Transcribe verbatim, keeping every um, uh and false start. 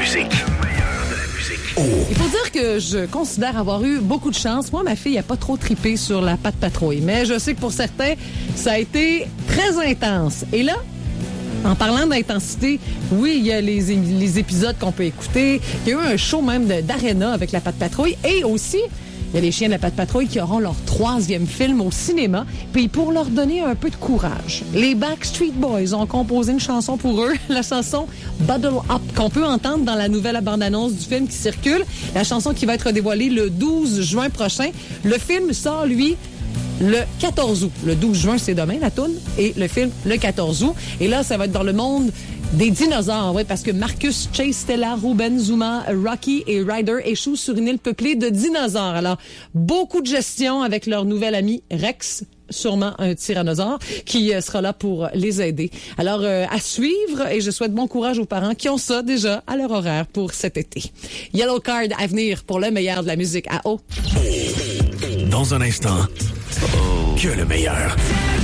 musique. Oh. Il faut dire que je considère avoir eu beaucoup de chance. Moi, ma fille n'a pas trop trippé sur la Pat' Patrouille. Mais je sais que pour certains, ça a été très intense. Et là, en parlant d'intensité, oui, il y a les, les épisodes qu'on peut écouter. Il y a eu un show même de, d'Arena avec la Pat' Patrouille. Et aussi, il y a les chiens de la Pat' Patrouille qui auront leur troisième film au cinéma. Puis pour leur donner un peu de courage, les Backstreet Boys ont composé une chanson pour eux. La chanson Bottle Up, qu'on peut entendre dans la nouvelle bande-annonce du film qui circule. La chanson qui va être dévoilée le douze juin prochain. Le film sort, lui, le quatorze août. Le douze juin, c'est demain, la toune. Et le film, le quatorze août. Et là, ça va être dans le monde des dinosaures, oui, parce que Marcus, Chase, Stella, Ruben, Zuma, Rocky et Ryder échouent sur une île peuplée de dinosaures. Alors, beaucoup de gestion avec leur nouvel ami Rex, sûrement un tyrannosaure, qui euh, sera là pour les aider. Alors, euh, à suivre, et je souhaite bon courage aux parents qui ont ça déjà à leur horaire pour cet été. Yellow Card à venir pour le meilleur de la musique à eau. Dans un instant, que le meilleur.